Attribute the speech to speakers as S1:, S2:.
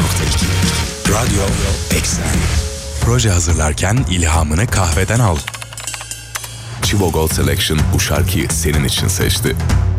S1: Radyo Eksen. Proje hazırlarken ilhamını kahveden al.
S2: Chivo Gold Selection bu şarkıyı senin için seçti.